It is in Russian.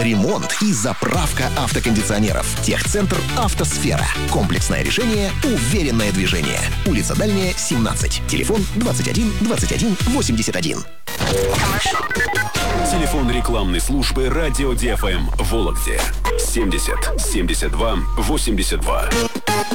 Ремонт и заправка автокондиционеров. Техцентр «Автосфера». Комплексное решение, уверенное движение. Улица Дальняя, 17. Телефон 21 21 81. Телефон рекламной службы «Радио ДФМ» в Вологде. 70 72 82.